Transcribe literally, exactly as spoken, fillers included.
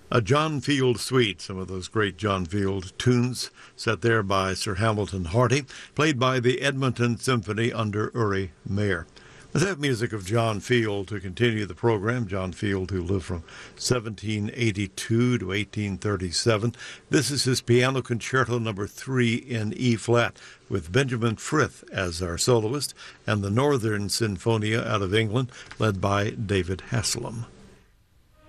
A John Field suite, some of those great John Field tunes set there by Sir Hamilton Hardy, played by the Edmonton Symphony under Uri Mayer. Let's have music of John Field to continue the program. John Field, who lived from seventeen eighty-two to eighteen thirty-seven. This is his Piano Concerto number three in E-flat, with Benjamin Frith as our soloist, and the Northern Sinfonia out of England, led by David Haslam.